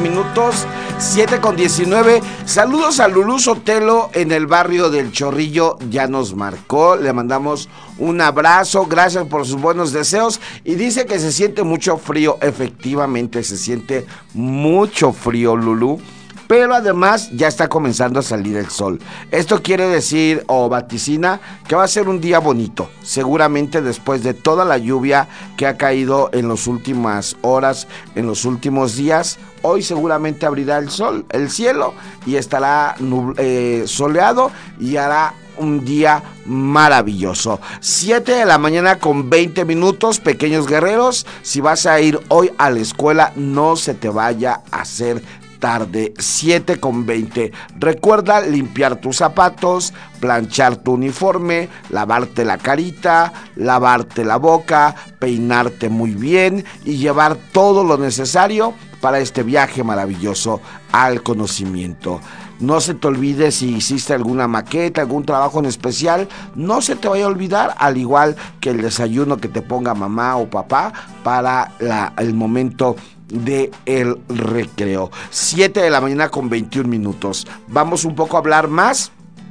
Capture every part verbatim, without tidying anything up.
minutos, siete con diecinueve. Saludos a Lulú Sotelo en el barrio del Chorrillo, ya nos marcó, le mandamos un abrazo, gracias por sus buenos deseos y dice que se siente mucho frío. Efectivamente se siente mucho frío, Lulú, pero además ya está comenzando a salir el sol. Esto quiere decir o vaticina que va a ser un día bonito, seguramente después de toda la lluvia que ha caído en las últimas horas, en los últimos días. Hoy seguramente abrirá el sol, el cielo, y estará nubl- eh, soleado y hará un día maravilloso. siete de la mañana con veinte minutos, pequeños guerreros. Si vas a ir hoy a la escuela, no se te vaya a hacer tarde. Siete con veinte. Recuerda limpiar tus zapatos, planchar tu uniforme, lavarte la carita, lavarte la boca, peinarte muy bien y llevar todo lo necesario para este viaje maravilloso al conocimiento. No se te olvide, si hiciste alguna maqueta, algún trabajo en especial, no se te vaya a olvidar, al igual que el desayuno que te ponga mamá o papá para la, el momento de el recreo. siete de la mañana con veintiún minutos. Vamos un poco a hablar más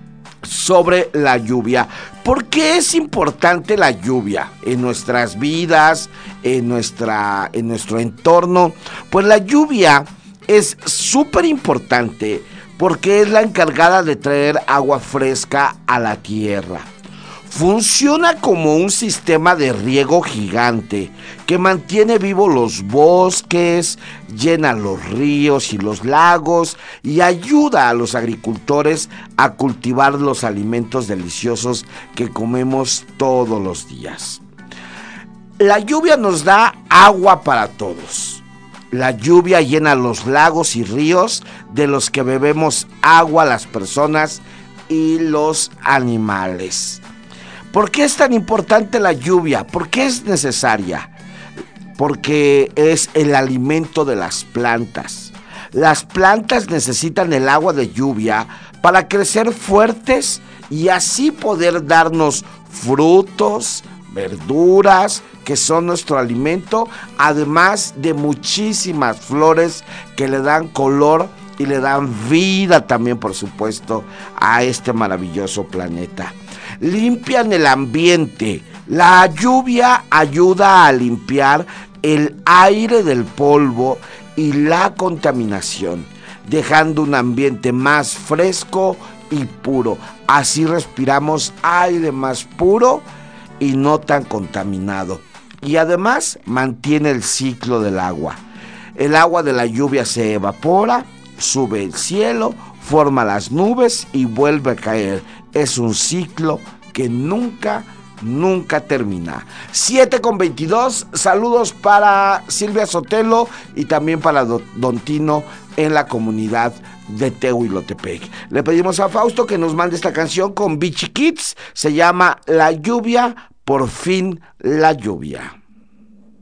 sobre la lluvia. ¿Por qué es importante la lluvia en nuestras vidas, en, nuestra, en nuestro entorno? Pues la lluvia es súper importante porque es la encargada de traer agua fresca a la tierra. Funciona como un sistema de riego gigante que mantiene vivos los bosques, llena los ríos y los lagos y ayuda a los agricultores a cultivar los alimentos deliciosos que comemos todos los días. La lluvia nos da agua para todos. La lluvia llena los lagos y ríos de los que bebemos agua las personas y los animales. ¿Por qué es tan importante la lluvia? ¿Por qué es necesaria? Porque es el alimento de las plantas. Las plantas necesitan el agua de lluvia para crecer fuertes y así poder darnos frutos, verduras, que son nuestro alimento, además de muchísimas flores que le dan color y le dan vida también, por supuesto, a este maravilloso planeta. Limpian el ambiente. La lluvia ayuda a limpiar el aire del polvo y la contaminación, dejando un ambiente más fresco y puro. Así respiramos aire más puro y no tan contaminado. Y además mantiene el ciclo del agua. El agua de la lluvia se evapora, sube el cielo, forma las nubes y vuelve a caer. Es un ciclo que nunca, nunca termina. siete con veintidós, saludos para Silvia Sotelo y también para Don Tino en la comunidad de Tehuilotepec. Le pedimos a Fausto que nos mande esta canción con Beachy Kids, se llama La lluvia, por fin la lluvia.